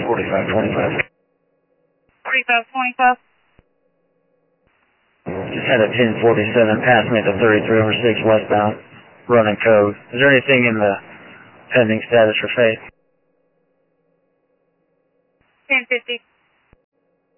4525. 4525. Just had a 1047 pass me at the 3306 westbound, running code. Is there anything in the pending status for Faith? 1050.